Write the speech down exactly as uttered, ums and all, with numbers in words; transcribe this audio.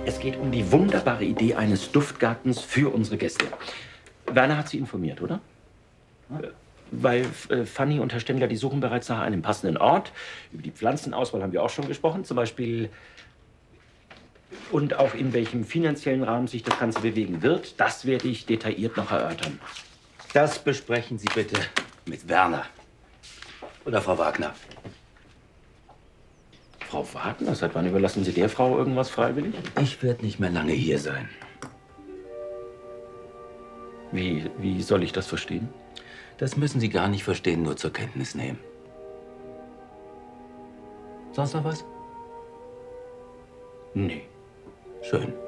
Es geht um die wunderbare Idee eines Duftgartens für unsere Gäste. Werner hat Sie informiert, oder? Ja. Weil äh, Fanny und Herr Stemmler, die suchen bereits nach einem passenden Ort. Über die Pflanzenauswahl haben wir auch schon gesprochen. Zum Beispiel und auch in welchem finanziellen Rahmen sich das Ganze bewegen wird. Das werde ich detailliert noch erörtern. Das besprechen Sie bitte mit Werner. Oder Frau Wagner. Frau Wagner? Seit wann überlassen Sie der Frau irgendwas freiwillig? Ich werde nicht mehr lange hier sein. Wie, wie soll ich das verstehen? Das müssen Sie gar nicht verstehen, nur zur Kenntnis nehmen. Sonst noch was? Nee. Schön.